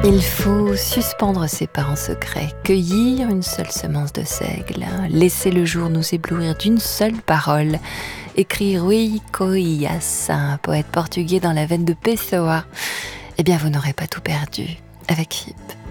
Il faut suspendre ses pas en secret, cueillir une seule semence de seigle, laisser le jour nous éblouir d'une seule parole, écrire Rui Coias, un poète portugais dans la veine de Pessoa. Eh bien, vous n'aurez pas tout perdu avec FIP.